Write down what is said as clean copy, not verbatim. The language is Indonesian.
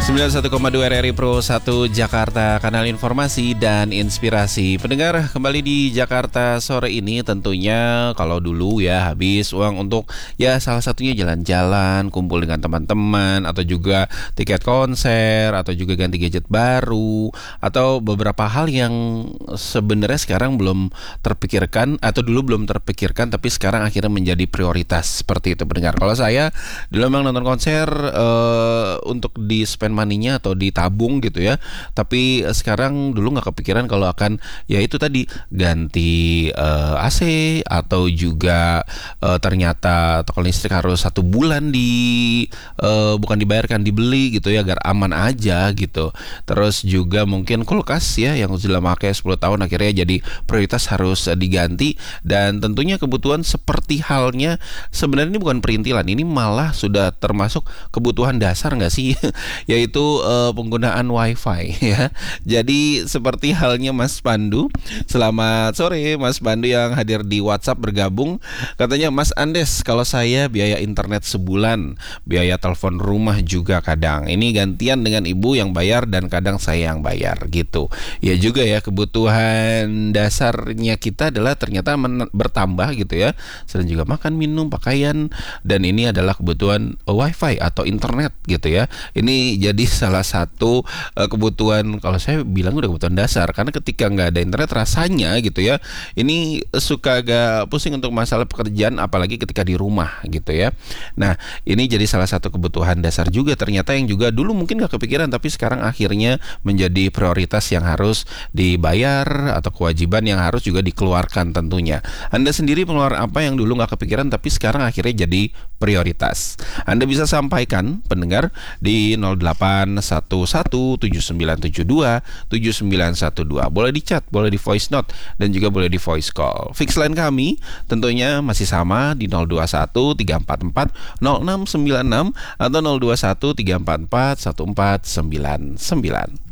91,2 RRI Pro 1 Jakarta, kanal informasi dan inspirasi. Pendengar, kembali di Jakarta sore ini tentunya kalau dulu ya habis uang untuk ya salah satunya jalan-jalan, kumpul dengan teman-teman, atau juga tiket konser, atau juga ganti gadget baru, atau beberapa hal yang sebenarnya sekarang belum terpikirkan atau dulu belum terpikirkan tapi sekarang akhirnya menjadi prioritas. Seperti itu pendengar. Kalau saya dulu memang nonton konser untuk di spend money-nya atau ditabung gitu ya. Tapi sekarang dulu nggak kepikiran kalau akan ya itu tadi ganti AC atau juga ternyata toko listrik harus 1 bulan bukan dibayarkan, dibeli gitu ya agar aman aja gitu. Terus juga mungkin kulkas ya yang sudah pakai 10 tahun akhirnya jadi prioritas harus diganti. Dan tentunya kebutuhan seperti halnya sebenarnya ini bukan perintilan, ini malah sudah termasuk kebutuhan dasar nggak sih? Yaitu penggunaan wifi ya. Jadi seperti halnya Mas Pandu. Selamat sore Mas Pandu yang hadir di WhatsApp bergabung. Katanya Mas Andes, kalau saya biaya internet sebulan, biaya telepon rumah juga kadang. Ini gantian dengan ibu yang bayar dan kadang saya yang bayar gitu. Ya juga ya, kebutuhan dasarnya kita adalah ternyata bertambah gitu ya. Selain juga makan, minum, pakaian, dan ini adalah kebutuhan wifi atau internet gitu ya. Ini jadi salah satu kebutuhan, kalau saya bilang udah kebutuhan dasar, karena ketika nggak ada internet rasanya gitu ya, ini suka agak pusing untuk masalah pekerjaan, apalagi ketika di rumah gitu ya. Nah ini jadi salah satu kebutuhan dasar juga ternyata yang juga dulu mungkin nggak kepikiran tapi sekarang akhirnya menjadi prioritas yang harus dibayar atau kewajiban yang harus juga dikeluarkan tentunya. Anda sendiri pengeluaran apa yang dulu nggak kepikiran tapi sekarang akhirnya jadi prioritas? Anda bisa sampaikan pendengar di 081179727912. Boleh di chat, boleh di voice note, dan juga boleh di voice call. Fix line kami tentunya masih sama di 0213440696 atau 0213441499.